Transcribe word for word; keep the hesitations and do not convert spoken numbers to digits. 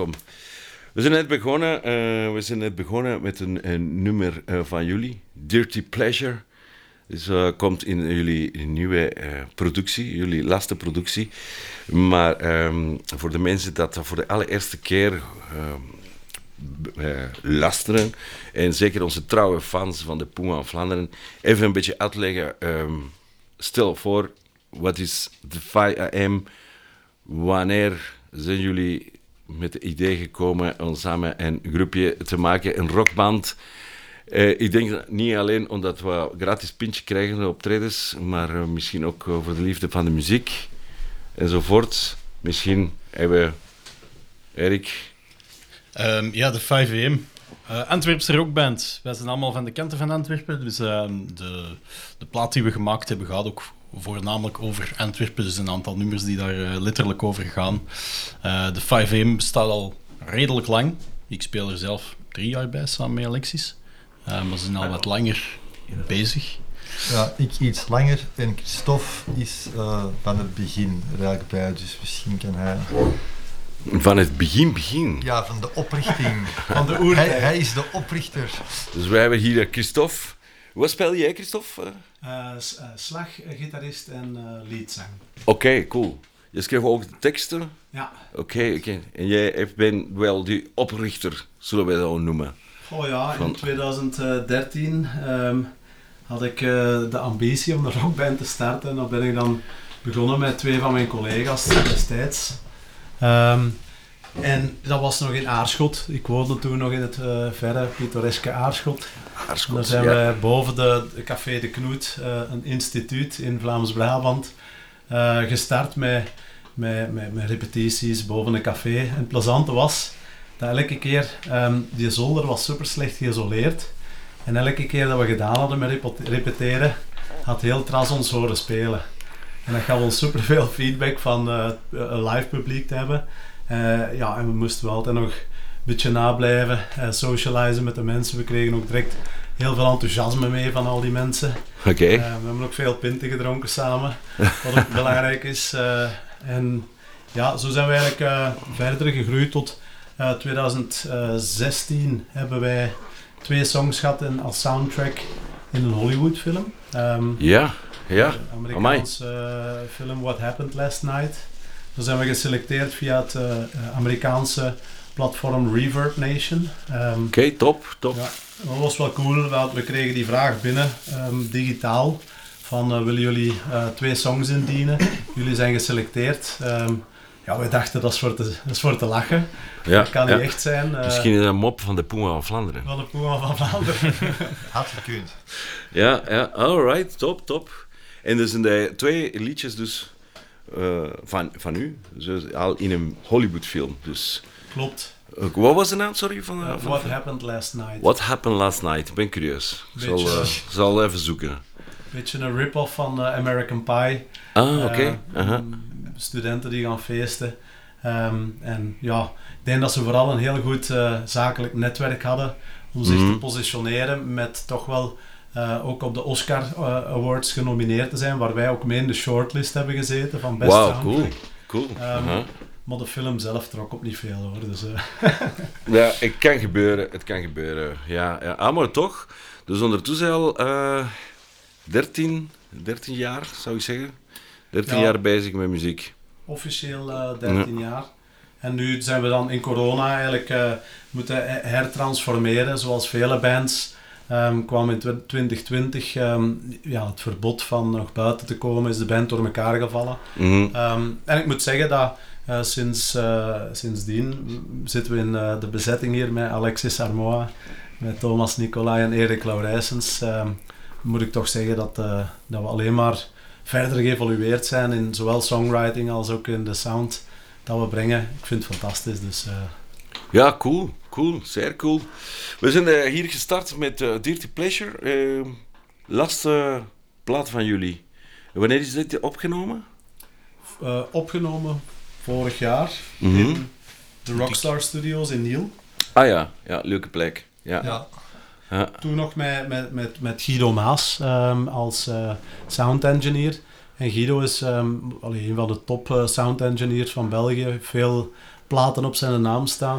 We zijn net begonnen, uh, we zijn net begonnen met een, een nummer uh, van jullie, Dirty Pleasure. Dus uh, komt in jullie nieuwe uh, productie, jullie laatste productie. Maar um, voor de mensen dat voor de allereerste keer uh, uh, luisteren, en zeker onze trouwe fans van de Puma van Vlaanderen, even een beetje uitleggen. Um, stel voor, wat is de vijf A M? Wanneer zijn jullie met het idee gekomen om samen een groepje te maken, een rockband? Uh, ik denk niet alleen omdat we gratis pintje krijgen op optredens, maar uh, misschien ook uh, voor de liefde van de muziek enzovoort. Misschien hebben we Erik. Um, ja, de vijf A M. Uh, Antwerpse rockband. Wij zijn allemaal van de kanten van Antwerpen, dus uh, de, de plaat die we gemaakt hebben gaat ook voornamelijk over Antwerpen, dus een aantal nummers die daar uh, letterlijk over gaan. Uh, de vijf A M bestaat al redelijk lang. Ik speel er zelf drie jaar bij, samen met Alexis. Uh, maar ze zijn al wat langer bezig. Ja, ik iets langer en Christophe is uh, van het begin er eigenlijk bij, dus misschien kan hij... Van het begin, begin? Ja, van de oprichting. Van de oertijd. Hij, hij is de oprichter. Dus wij hebben hier Christophe. Wat speel jij, Christophe? Uh, s- uh, slaggitarist en uh, leadzang. Oké, okay, cool. Je schreef ook de teksten? Ja. Oké, okay, oké. Okay. En jij bent wel die oprichter, zullen we dat noemen? Oh ja, Van... in twintig dertien um, had ik uh, de ambitie om een rockband te starten. En dan ben ik dan begonnen met twee van mijn collega's destijds. Um, en dat was nog in Aarschot. Ik woonde toen nog in het uh, verre, pittoreske Aarschot. Aarschot, en dan zijn ja. we boven de, de Café de Knoet, uh, een instituut in Vlaams-Brabant, uh, gestart met, met, met, met repetities boven een café. En het plezante was dat elke keer, um, die zolder was super slecht geïsoleerd. En elke keer dat we gedaan hadden met repet- repeteren, had heel Tras ons horen spelen. En dat gaf ons super veel feedback van uh, een live publiek te hebben. Uh, ja, en we moesten wel altijd nog een beetje nablijven, uh, socializen met de mensen. We kregen ook direct heel veel enthousiasme mee van al die mensen. Oké. Okay. Uh, we hebben ook veel pinten gedronken samen, wat ook belangrijk is. Uh, en ja, zo zijn we eigenlijk uh, verder gegroeid tot uh, twintig zestien hebben wij twee songs gehad in, als soundtrack in een Hollywood film. Um, ja, ja. Een Amerikaanse uh, film What Happened Last Night. Daar zijn we geselecteerd via het uh, Amerikaanse platform Reverb Nation. Um, Oké, okay, top, top. Ja, dat was wel cool. We kregen die vraag binnen, um, digitaal, van uh, willen jullie uh, twee songs indienen? Jullie zijn geselecteerd. Um, ja, wij dachten dat is voor te, dat is voor te lachen. Ja, dat kan ja. niet echt zijn. Uh, Misschien een mop van de Puma van Vlaanderen. Van de Puma van Vlaanderen. Had gekund. Ja, ja, alright, top, top. En er zijn de twee liedjes dus uh, van, van u, dus al in een Hollywood-film. Dus. Klopt. Uh, wat was de naam, sorry? Van, uh, Uh, van What van, Happened Last Night. What Happened Last Night, ik ben curieus. Ik zal, Beetje, uh, zal even zoeken. Een beetje een rip-off van uh, American Pie. Ah, oké. Okay. Uh, uh-huh. Studenten die gaan feesten. Um, en ja, ik denk dat ze vooral een heel goed uh, zakelijk netwerk hadden om zich mm-hmm. te positioneren met toch wel uh, ook op de Oscar uh, Awards genomineerd te zijn, waar wij ook mee in de shortlist hebben gezeten van best wow, soundtrack. cool, cool. Um, uh-huh. Maar de film zelf trok op niet veel hoor. Dus, uh. ja, het kan gebeuren, het kan gebeuren. Ja, ja. Ah, maar toch. Dus ondertussen al uh, dertien, dertien jaar, zou ik zeggen. dertien ja. jaar bezig met muziek. Officieel uh, dertien ja. jaar. En nu zijn we dan in corona eigenlijk uh, moeten hertransformeren, zoals vele bands. Um, kwam in twintig twintig um, ja, het verbod van nog buiten te komen, is de band door elkaar gevallen. Mm-hmm. Um, en ik moet zeggen dat uh, sinds, uh, sindsdien zitten we in uh, de bezetting hier met Alexis Armoa, met Thomas Nicolai en Erik Laurijsens. Um, moet ik toch zeggen dat, uh, dat we alleen maar verder geëvolueerd zijn in zowel songwriting als ook in de sound dat we brengen. Ik vind het fantastisch. Dus, uh... Ja, cool. Cool. Zeer cool. We zijn uh, hier gestart met uh, Dirty Pleasure. Uh, laatste plaat van jullie. Wanneer is dit opgenomen? Uh, opgenomen vorig jaar mm-hmm. in de Rockstar Studios in Niel. Ah ja, ja, leuke plek. Ja. Ja. Ja. Toen nog met, met, met, met Guido Maas um, als uh, sound engineer. En Guido is um, allee, een van de top uh, sound engineers van België. Veel platen op zijn naam staan.